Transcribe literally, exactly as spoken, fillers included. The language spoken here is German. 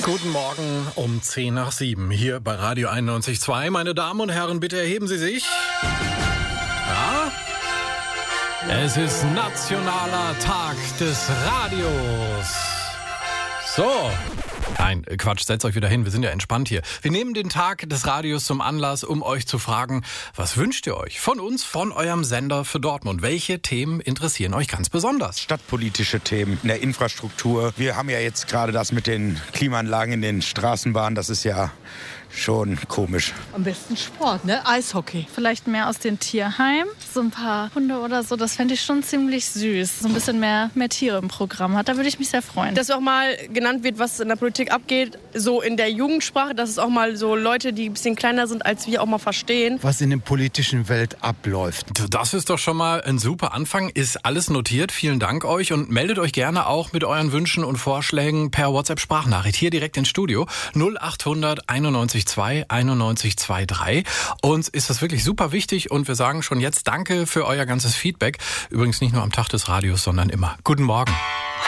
Guten Morgen um zehn nach sieben hier bei Radio einundneunzig Komma zwei. Meine Damen und Herren, bitte erheben Sie sich. Ja? Es ist Nationaler Tag des Radios. So. Nein, Quatsch, setzt euch wieder hin, wir sind ja entspannt hier. Wir nehmen den Tag des Radios zum Anlass, um euch zu fragen, was wünscht ihr euch von uns, von eurem Sender für Dortmund? Welche Themen interessieren euch ganz besonders? Stadtpolitische Themen in der Infrastruktur. Wir haben ja jetzt gerade das mit den Klimaanlagen in den Straßenbahnen, das ist ja schon komisch. Am besten Sport, ne? Eishockey. Vielleicht mehr aus den Tierheimen, so ein paar Hunde oder so, das fände ich schon ziemlich süß. So ein bisschen mehr, mehr Tiere im Programm hat, da würde ich mich sehr freuen. Dass auch mal genannt wird, was in der Politik abgeht, so in der Jugendsprache, dass es auch mal so Leute, die ein bisschen kleiner sind als wir, auch mal verstehen. Was in der politischen Welt abläuft. Das ist doch schon mal ein super Anfang, ist alles notiert. Vielen Dank euch und meldet euch gerne auch mit euren Wünschen und Vorschlägen per WhatsApp-Sprachnachricht hier direkt ins Studio null acht hundert einundneunzig zwei einundneunzig drei. Uns ist das wirklich super wichtig und wir sagen schon jetzt Danke für euer ganzes Feedback. Übrigens nicht nur am Tag des Radios, sondern immer. Guten Morgen.